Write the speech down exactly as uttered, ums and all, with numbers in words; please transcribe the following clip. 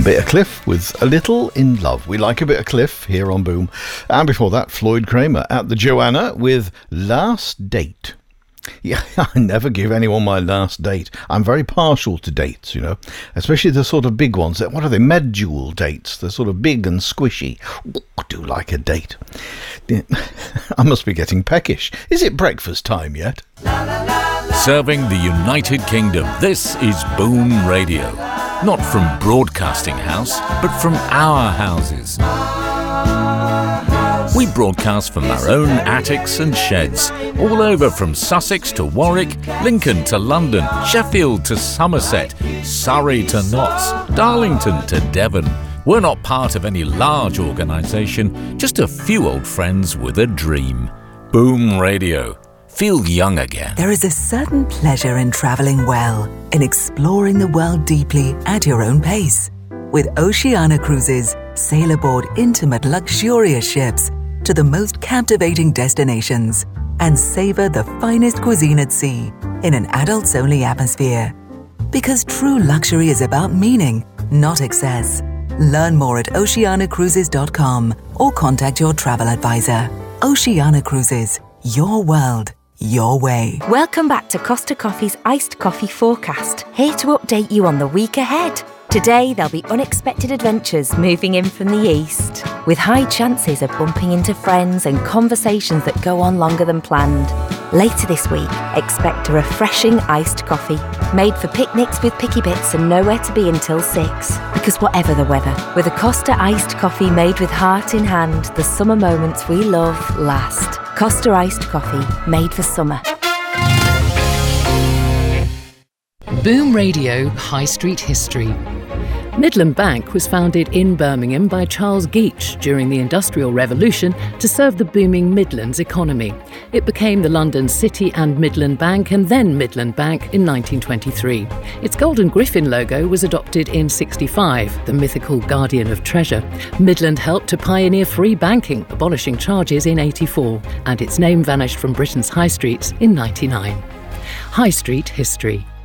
bit of Cliff with A Little in Love. We like a bit of Cliff here on Boom. And before that, Floyd Kramer at the Joanna with Last Date. Yeah, I never give anyone my last date. I'm very partial to dates, you know, especially the sort of big ones. What are they? Medjool dates. They're sort of big and squishy. Ooh, I do like a date. I must be getting peckish. Is it breakfast time yet? Serving the United Kingdom, this is Boom Radio. Not from Broadcasting House, but from our houses. We broadcast from our own attics and sheds, all over from Sussex to Warwick, Lincoln to London, Sheffield to Somerset, Surrey to Notts, Darlington to Devon. We're not part of any large organisation, just a few old friends with a dream. Boom Radio. Feel young again. There is a certain pleasure in travelling well, in exploring the world deeply at your own pace. With Oceania Cruises, sail aboard intimate, luxurious ships to the most captivating destinations and savour the finest cuisine at sea in an adults-only atmosphere. Because true luxury is about meaning, not excess. Learn more at oceania cruises dot com or contact your travel advisor. Oceania Cruises, your world, your way. Welcome back to Costa Coffee's Iced Coffee Forecast, here to update you on the week ahead. Today, there'll be unexpected adventures moving in from the east, with high chances of bumping into friends and conversations that go on longer than planned. Later this week, expect a refreshing iced coffee, made for picnics with picky bits and nowhere to be until six. Because whatever the weather, with a Costa iced coffee made with heart in hand, the summer moments we love last. Costa iced coffee, made for summer. Boom Radio High Street History. Midland Bank was founded in Birmingham by Charles Geach during the Industrial Revolution to serve the booming Midlands economy. It became the London City and Midland Bank and then Midland Bank in nineteen twenty-three. Its golden griffin logo was adopted in sixty-five, the mythical guardian of treasure. Midland helped to pioneer free banking, abolishing charges in eighty-four, and its name vanished from Britain's high streets in ninety-nine. High Street History.